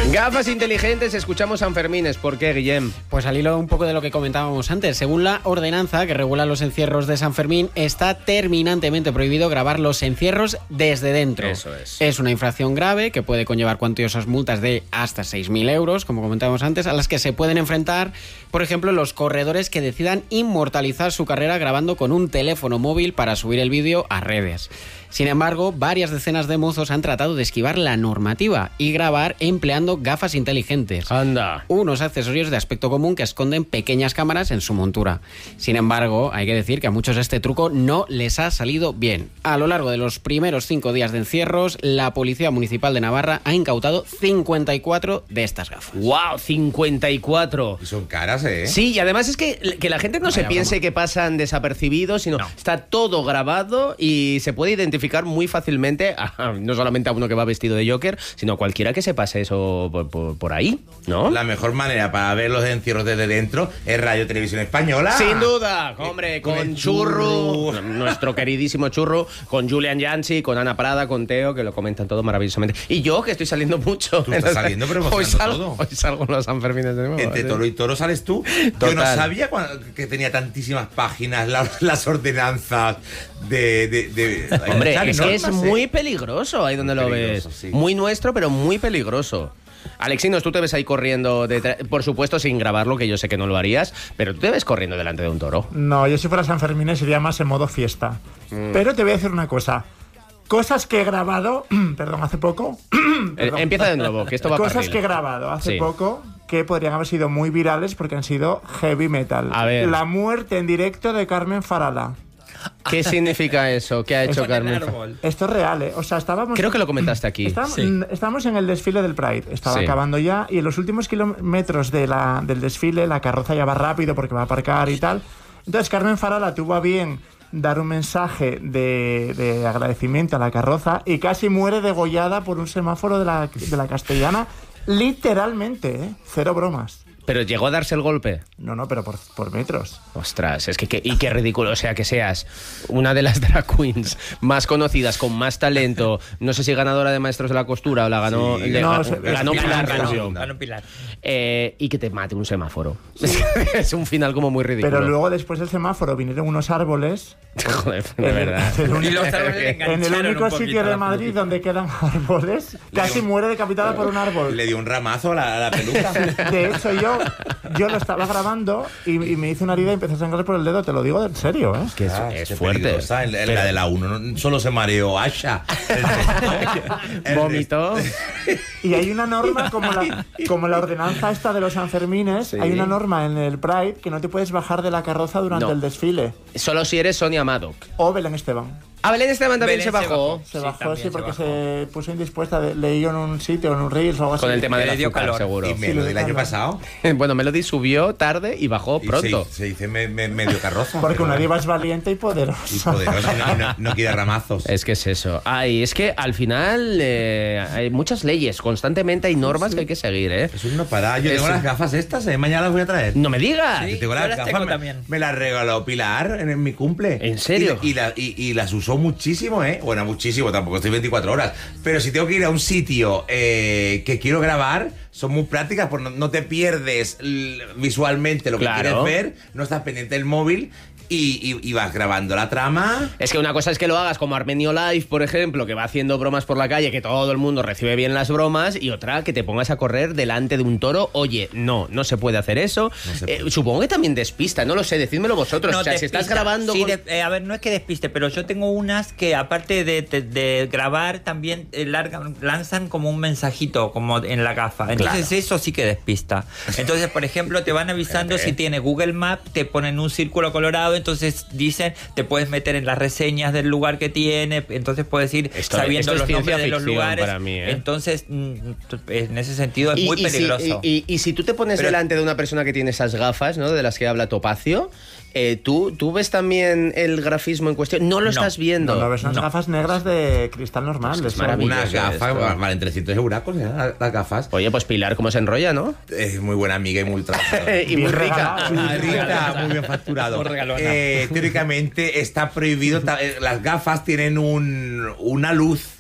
Gafas inteligentes, escuchamos Sanfermines. ¿Por qué, Guillem? Pues al hilo un poco de lo que comentábamos antes. Según la ordenanza que regula los encierros de San Fermín, está terminantemente prohibido grabar los encierros desde dentro. Eso es. Es una infracción grave que puede conllevar cuantiosas multas de hasta 6.000 euros, como comentábamos antes, a las que se pueden enfrentar, por ejemplo, los corredores que decidan inmortalizar su carrera grabando con un teléfono móvil para subir el vídeo a redes. Sin embargo, varias decenas de mozos han tratado de esquivar la normativa y grabar empleando gafas inteligentes. Anda. Unos accesorios de aspecto común que esconden pequeñas cámaras en su montura. Sin embargo, hay que decir que a muchos este truco no les ha salido bien. A lo largo de los primeros 5 días de encierros, la Policía Municipal de Navarra ha incautado 54 de estas gafas. ¡Wow! 54. Y son caras, ¿eh? Sí, y además es que la gente no se piense que pasan desapercibidos, sino está todo grabado y se puede identificar muy fácilmente, no solamente a uno que va vestido de Joker, sino a cualquiera que se pase eso por ahí, ¿no? La mejor manera para ver los encierros desde dentro es Radio Televisión Española. Sin duda, hombre, con con el Churro, nuestro queridísimo Churro, con Julian Yancy, con Ana Prada, con Teo, que lo comentan todo maravillosamente. Y yo, que estoy saliendo mucho. Tú estás saliendo, pero hoy mostrando todo. Hoy salgo en los Sanfermines de nuevo. Entre ¿sí? toro y toro sales tú. Total. Yo no sabía que tenía tantísimas páginas las ordenanzas de Hombre, hay es que normas, es muy peligroso ahí donde Muy lo peligroso, ves. sí. Muy nuestro, pero muy peligroso. Alexinos, tú te ves ahí corriendo, por supuesto sin grabarlo, que yo sé que no lo harías, pero tú te ves corriendo delante de un toro. No, yo si fuera San Fermín sería más en modo fiesta. Pero te voy a decir una cosa. Cosas que he grabado, perdón, hace poco. Perdón. Empieza de nuevo, que esto va para Cosas que he grabado hace Sí. poco que podrían haber sido muy virales porque han sido heavy metal. A ver. La muerte en directo de Carmen Farala. ¿Qué significa eso? ¿Qué ha hecho Carmen? Esto es real, ¿eh? O sea, estábamos... Creo que lo comentaste aquí. Estábamos en el desfile del Pride. Estaba Sí. acabando ya y en los últimos kilómetros del desfile la carroza ya va rápido porque va a aparcar y tal. Entonces Carmen Farala tuvo a bien dar un mensaje de agradecimiento a la carroza y casi muere degollada por un semáforo de la Castellana. Literalmente, ¿eh? Cero bromas. Pero llegó a darse el golpe. No, pero por metros. Ostras, es que qué ridículo. O sea, que seas una de las drag queens más conocidas, con más talento. No sé si ganadora de Maestros de la Costura o la ganó, Sí. ganó Pilar Rubio. Ganó Pilar. Y que te mate un semáforo. Es un final como muy ridículo. Pero luego, después del semáforo, vinieron unos árboles. Joder, de verdad. Y los árboles le En el engancharon único un poquito sitio de la Madrid peluquita. donde quedan árboles, casi muere decapitada por un árbol. Le dio un ramazo a la peluca. De hecho, yo lo estaba grabando y me hice una herida y empecé a sangrar por el dedo. Te lo digo en serio, ¿eh? Que es fuerte. peligrosa. En la de la 1 solo se mareó Asha. Vomitó. Y hay una norma como la ordenanza esta de los Sanfermines. Sí. Hay una norma en el Pride que no te puedes bajar de la carroza durante No. el desfile. Solo si eres Sonia Maddock. O Belén Esteban. A Belén Esteban también Belén se bajó. Se Sí, bajó, también sí, se porque bajó. se puso indispuesta. Leí yo en un sitio, en un Reels o algo así. Con el tema del Le dio azúcar, calor. seguro. Y Melody del año pasado. Bueno, Melody subió tarde y bajó Y pronto. se dice medio carroza. Porque pero- una diva es valiente y Y poderosa. poderosa, no quiere ramazos. Es que es eso. Ay, es que al final hay muchas leyes. Constantemente hay normas que hay que seguir, ¿eh? Eso no para. Yo tengo Eso. las gafas estas, mañana las voy a traer. ¡No me digas! Sí. Yo tengo yo las las gafas, tengo también. me las regaló Pilar en mi cumple. ¿En serio? Y las usó muchísimo, ¿eh? Bueno, muchísimo, tampoco estoy 24 horas. Pero si tengo que ir a un sitio que quiero grabar, son muy prácticas, porque no te pierdes visualmente lo que Claro. quieres ver, no estás pendiente del móvil y vas grabando la trama. Es que una cosa es que lo hagas como Armenio Live, por ejemplo, que va haciendo bromas por la calle, que todo el mundo recibe bien las bromas, y otra que te pongas a correr delante de un toro. Oye, no se puede hacer eso. Supongo que también despista, no lo sé, decídmelo vosotros. No, o sea, si estás despista. grabando... Sí, con- a ver, no es que despiste, pero yo tengo unas que aparte de grabar también lanzan como un mensajito como en la gafa. Entonces eso sí que despista. Entonces, por ejemplo, te van avisando si tiene Google Maps, te ponen un círculo colorado, entonces dicen, te puedes meter en las reseñas del lugar que tiene, entonces puedes ir Esto sabiendo es los ciencia nombres de los ficción lugares. para mí, ¿eh? Entonces, en ese sentido es muy si- peligroso. y si tú te pones Pero- delante de una persona que tiene esas gafas, ¿no? De las que habla Topacio, ¿tú ves también el grafismo en cuestión? No lo estás viendo. No, ves unas gafas negras de cristal normal. Es eso. maravilloso. Unas gafas esto. valen 300 euracos, las gafas. Oye, pues Pilar, ¿cómo se enrolla, no? Es muy buena amiga y muy trabajadora. Y muy Bien rica. regalada. Muy rica, muy bien facturado. Muy regalona. Teóricamente está prohibido. Las gafas tienen una luz